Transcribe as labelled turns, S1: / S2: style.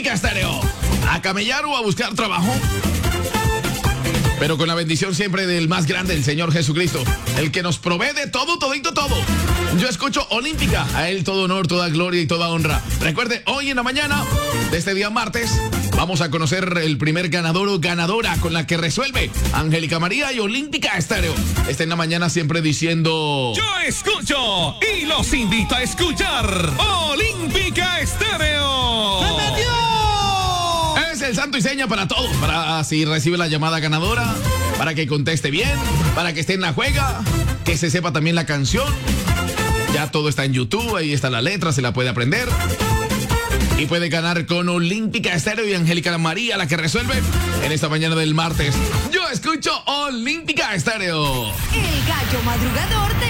S1: Olímpica Estéreo. A camellar o a buscar trabajo, pero con la bendición siempre del más grande, el Señor Jesucristo, el que nos provee de todo, todito, todo. Yo escucho Olímpica, a Él todo honor, toda gloria y toda honra. Recuerde, hoy en la mañana de este día martes, vamos a conocer el primer ganador o ganadora con la que resuelve Angélica María y Olímpica Estéreo. Está en la mañana siempre diciendo:
S2: yo escucho y los invito a escuchar Olímpica Estéreo.
S3: ¡Se metió!
S1: Es el santo y seña para todos, para si recibe la llamada ganadora, para que conteste bien, para que esté en la juega, que se sepa también la canción. Ya todo está en YouTube, ahí está la letra, se la puede aprender. Y puede ganar con Olímpica Estéreo y Angélica María, la que resuelve en esta mañana del martes. Yo escucho Olímpica Estéreo.
S4: El gallo madrugador de